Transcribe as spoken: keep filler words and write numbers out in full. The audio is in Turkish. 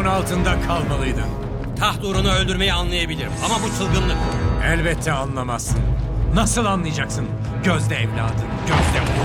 altında kalmalıydın. Taht uğruna öldürmeyi anlayabilirim ama bu çılgınlık. Elbette anlamazsın. Nasıl anlayacaksın? Gözde evladın, gözde